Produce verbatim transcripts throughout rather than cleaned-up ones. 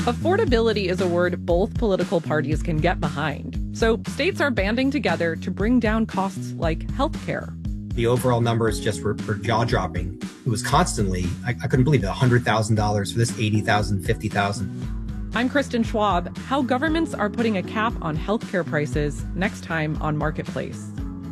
Affordability is a word both political parties can get behind. So states are banding together to bring down costs like healthcare. The overall numbers just were, were jaw-dropping. It was constantly, I, I couldn't believe it, one hundred thousand dollars for this, eighty thousand dollars, fifty thousand dollars. I'm Kristen Schwab. How governments are putting a cap on healthcare prices next time on Marketplace.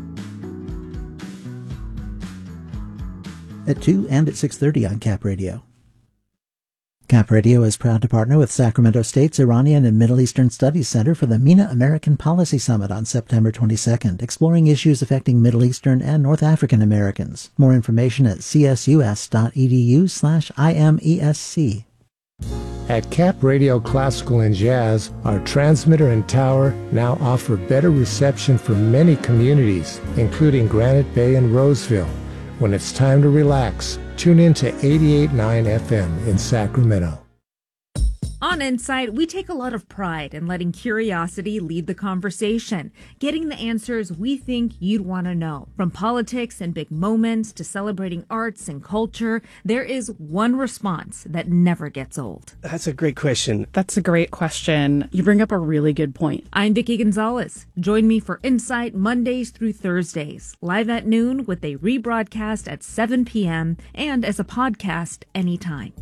At two and at six thirty on Cap Radio. Cap Radio is proud to partner with Sacramento State's Iranian and Middle Eastern Studies Center for the MENA American Policy Summit on September twenty-second, exploring issues affecting Middle Eastern and North African Americans. More information at csus.edu slash IMESC. At Cap Radio Classical and Jazz, our transmitter and tower now offer better reception for many communities, including Granite Bay and Roseville. When it's time to relax, tune in to eighty-eight point nine F M in Sacramento. On Insight, we take a lot of pride in letting curiosity lead the conversation, getting the answers we think you'd want to know. From politics and big moments to celebrating arts and culture, there is one response that never gets old. That's a great question. That's a great question. You bring up a really good point. I'm Vicki Gonzalez. Join me for Insight Mondays through Thursdays, live at noon with a rebroadcast at seven p.m. and as a podcast anytime.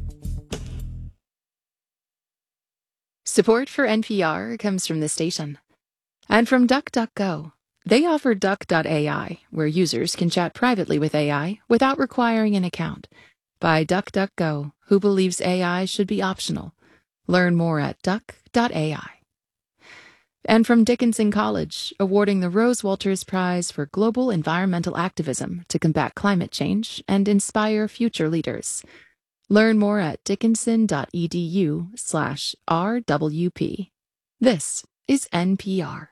Support for N P R comes from the station and from DuckDuckGo. They offer Duck dot A I, where users can chat privately with A I without requiring an account. By DuckDuckGo, who believes A I should be optional. Learn more at duck dot A I. And from Dickinson College, awarding the Rose Walters Prize for Global Environmental Activism to combat climate change and inspire future leaders. Learn more at dickinson.edu slash RWP. This is N P R.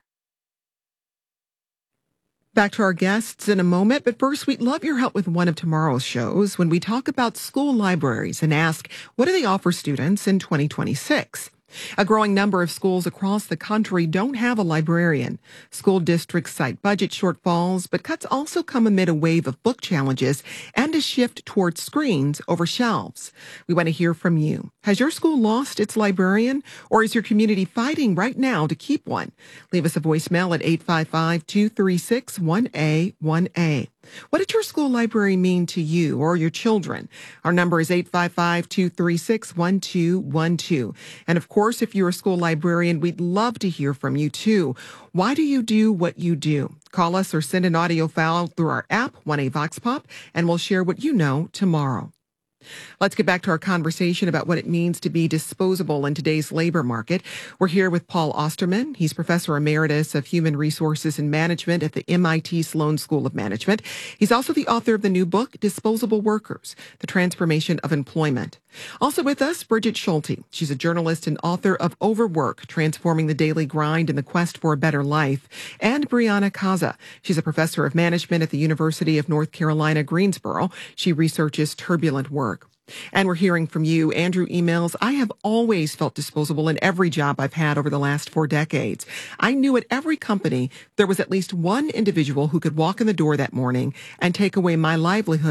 Back to our guests in a moment, but first we'd love your help with one of tomorrow's shows when we talk about school libraries and ask, what do they offer students in twenty twenty-six? A growing number of schools across the country don't have a librarian. School districts cite budget shortfalls, but cuts also come amid a wave of book challenges and a shift towards screens over shelves. We want to hear from you. Has your school lost its librarian, or is your community fighting right now to keep one? Leave us a voicemail at eight five five, two three six, one A one A. What did your school library mean to you or your children? Our number is eight five five, two three six, one two one two. And of course, if you're a school librarian, we'd love to hear from you too. Why do you do what you do? Call us or send an audio file through our app, one A Vox Pop, and we'll share what you know tomorrow. Let's get back to our conversation about what it means to be disposable in today's labor market. We're here with Paul Osterman. He's Professor Emeritus of Human Resources and Management at the M I T Sloan School of Management. He's also the author of the new book, Disposable Workers, The Transformation of Employment. Also with us, Bridget Schulte. She's a journalist and author of Overwork, Transforming the Daily Grind and the Quest for a Better Life. And Brianna Kaza. She's a professor of management at the University of North Carolina, Greensboro. She researches turbulent work. And we're hearing from you. Andrew emails, I have always felt disposable in every job I've had over the last four decades. I knew at every company there was at least one individual who could walk in the door that morning and take away my livelihood